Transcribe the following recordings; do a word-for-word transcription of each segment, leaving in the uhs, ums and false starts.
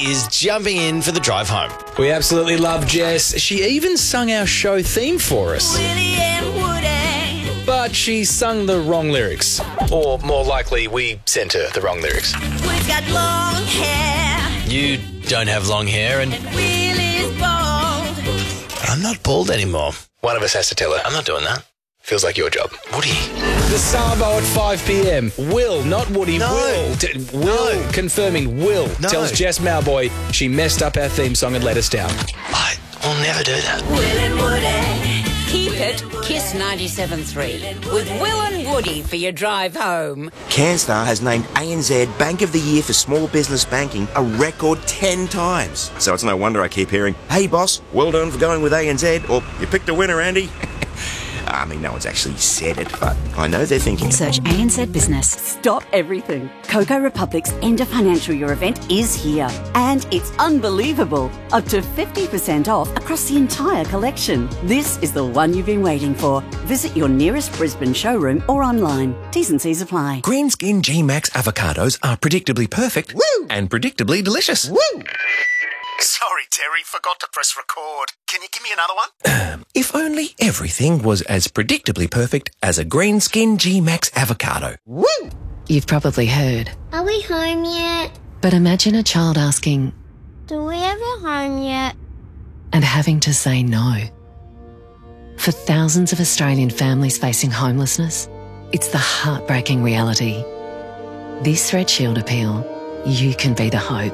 is jumping in for the drive home. We absolutely love Jess. She even sung our show theme for us. Willie and Woody. But she sung the wrong lyrics. Or more likely, we sent her the wrong lyrics. We've got long hair. You don't have long hair and Willie's bald. I'm not bald anymore. One of us has to tell her. I'm not doing that. Feels like your job. Woody. The Savo at five p.m. Will, not Woody, No. Will. D- Will, No. confirming Will, No. tells Jess Mowboy she messed up our theme song and let us down. I will never do that. Will and Woody. Keep it Kiss ninety-seven point three with Will and Woody for your drive home. CanStar has named A N Z Bank of the Year for Small Business Banking a record ten times. So it's no wonder I keep hearing, "Hey boss, well done for going with A N Z," or "You picked a winner, Andy." I mean, no one's actually said it, but I know they're thinking. Search A N Z Business. Stop everything. Coco Republic's end of financial year event is here. And it's unbelievable. Up to fifty percent off across the entire collection. This is the one you've been waiting for. Visit your nearest Brisbane showroom or online. T's and C's apply. Greenskin G-Max avocados are predictably perfect Woo! and predictably delicious. Woo! Sorry, Terry, forgot to press record. Can you give me another one? If only everything was as predictably perfect as a Greenskin G-Max avocado. Woo! You've probably heard, Are we home yet? but imagine a child asking Do we ever home yet? and having to say no. For thousands of Australian families facing homelessness, it's the heartbreaking reality. This Red Shield appeal, you can be the hope.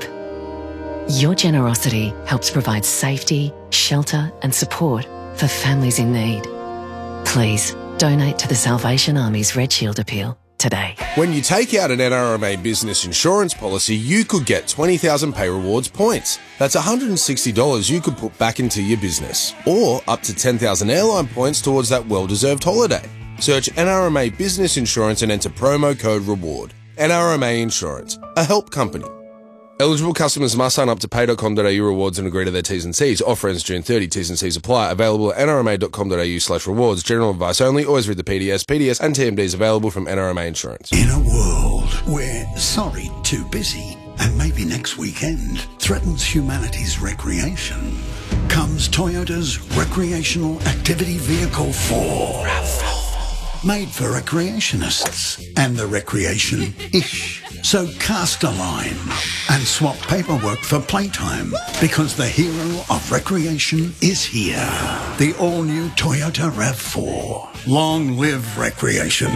Your generosity helps provide safety, shelter and support for families in need. Please donate to the Salvation Army's Red Shield appeal today. When you take out an N R M A business insurance policy, you could get twenty thousand Pay Rewards points. That's one hundred sixty dollars you could put back into your business. Or up to ten thousand airline points towards that well-deserved holiday. Search N R M A Business Insurance and enter promo code REWARD. N R M A Insurance, a help company. Eligible customers must sign up to pay dot com dot a u rewards and agree to their T's and C's. Offer ends June thirtieth. T's and C's apply. Available at n r m a dot com dot a u slash rewards. General advice only. Always read the P D S. P D S and T M Ds available from N R M A Insurance. In a world where sorry, too busy, and maybe next weekend threatens humanity's recreation, comes Toyota's Recreational Activity Vehicle four. RAV four. Made for recreationists and the recreation-ish. So cast a line and swap paperwork for playtime, because the hero of recreation is here. The all-new Toyota RAV four. Long live recreation.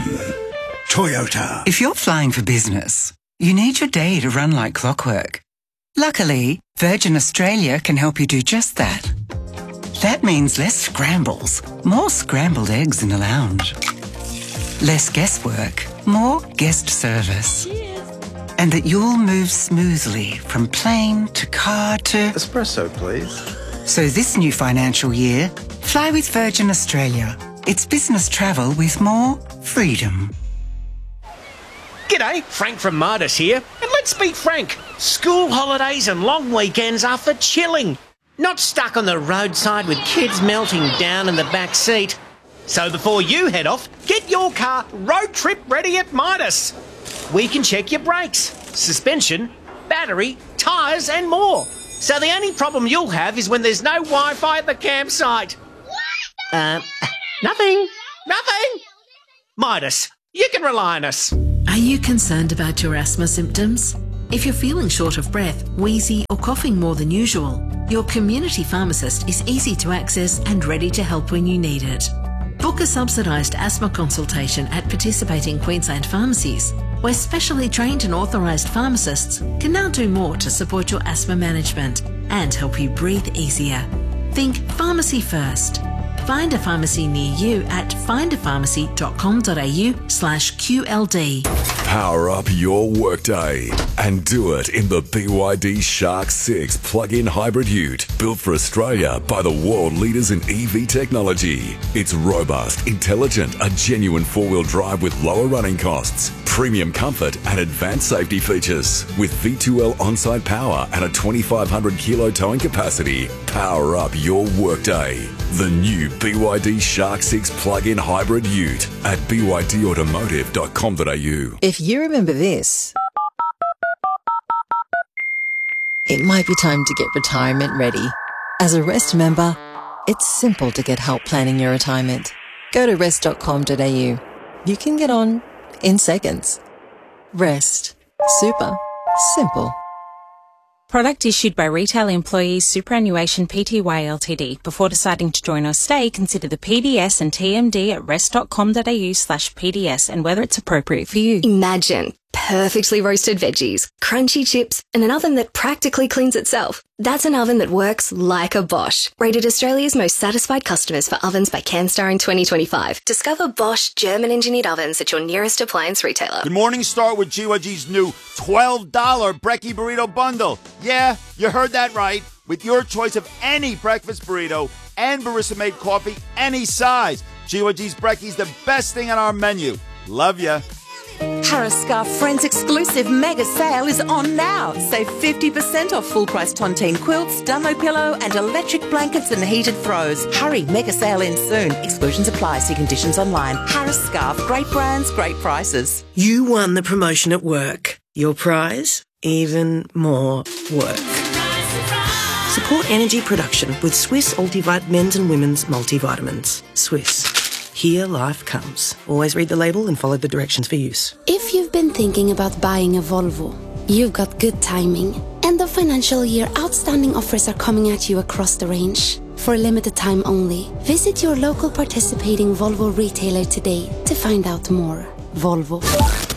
Toyota. If you're flying for business, you need your day to run like clockwork. Luckily, Virgin Australia can help you do just that. That means less scrambles, more scrambled eggs in the lounge. Less guesswork, more guest service. And that you'll move smoothly from plane to car to... Espresso, please. So this new financial year, fly with Virgin Australia. It's business travel with more freedom. G'day, Frank from Midas here. And let's be frank, school holidays and long weekends are for chilling. Not stuck on the roadside with kids melting down in the back seat. So before you head off, get your car road trip ready at Midas. We can check your brakes, suspension, battery, tyres and more. So the only problem you'll have is when there's no Wi-Fi at the campsite. Uh, nothing, nothing. Midas, you can rely on us. Are you concerned about your asthma symptoms? If you're feeling short of breath, wheezy or coughing more than usual, your community pharmacist is easy to access and ready to help when you need it. Book a subsidised asthma consultation at participating Queensland pharmacies, where specially trained and authorised pharmacists can now do more to support your asthma management and help you breathe easier. Think pharmacy first. Find a pharmacy near you at find a pharmacy dot com dot a u slash Q L D. Power up your workday and do it in the B Y D Shark six plug-in hybrid ute, built for Australia by the world leaders in E V technology. It's robust, intelligent, a genuine four-wheel drive with lower running costs, premium comfort and advanced safety features. With V two L on-site power and a twenty-five hundred kilo towing capacity, power up your workday. The new B Y D Shark six plug-in hybrid ute at b y d automotive dot com dot a u. If you remember this, it might be time to get retirement ready. As a Rest member, it's simple to get help planning your retirement. Go to rest dot com dot a u. You can get on in seconds. Rest. Super. Simple. Product issued by Retail Employees Superannuation Pty Ltd. Before deciding to join or stay, consider the P D S and T M D at rest dot com dot a u slash P D S and whether it's appropriate for you. Imagine perfectly roasted veggies, crunchy chips, and an oven that practically cleans itself. That's an oven that works like a Bosch. Rated Australia's most satisfied customers for ovens by CanStar in twenty twenty-five. Discover Bosch German-engineered ovens at your nearest appliance retailer. Good morning, start with G Y G's new twelve dollar Brekkie Burrito Bundle. Yeah, you heard that right. With your choice of any breakfast burrito and barista-made coffee, any size. G Y G's Brekkie's the best thing on our menu. Love ya. Harris Scarf Friends exclusive mega sale is on now. Save fifty percent off full price tontine quilts, Dumbo pillow and electric blankets and heated throws. Hurry, mega sale ends soon. Exclusions apply. See conditions online. Harris Scarf, great brands, great prices. You won the promotion at work. Your prize? Even more work. Support energy production with Swiss Ultivite men's and women's multivitamins. Swiss. Here life comes. Always read the label and follow the directions for use. If you've been thinking about buying a Volvo, you've got good timing. End of financial year outstanding offers are coming at you across the range. For a limited time only, visit your local participating Volvo retailer today to find out more. Volvo.